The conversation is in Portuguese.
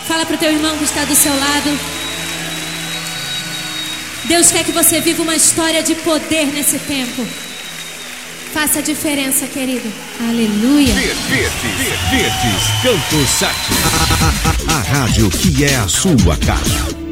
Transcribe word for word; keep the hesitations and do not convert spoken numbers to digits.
Fala pro teu irmão que está do seu lado. Deus quer que você viva uma história de poder nesse tempo. Faça a diferença, querido. Aleluia. Verdes, Verdes, Campo Sat. A, a, a rádio que é a sua casa.